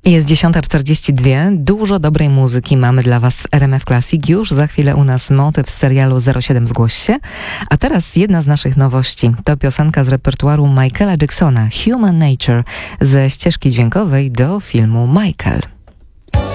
Jest 10:42. Dużo dobrej muzyki mamy dla Was w RMF Classic. Już za chwilę u nas motyw z serialu 07 Zgłoś się. A teraz jedna z naszych nowości. To piosenka z repertuaru Michaela Jacksona, Human Nature, ze ścieżki dźwiękowej do filmu Michael.